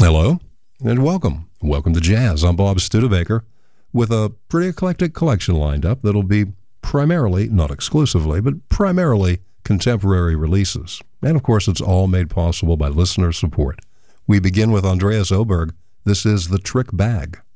Hello, and welcome. Welcome to Jazz. I'm Bob Studebaker with a pretty eclectic collection lined up that'll be primarily, not exclusively, but primarily contemporary releases. And of course, it's all made possible by listener support. We begin with Andreas Oberg. This is The Trick Bag.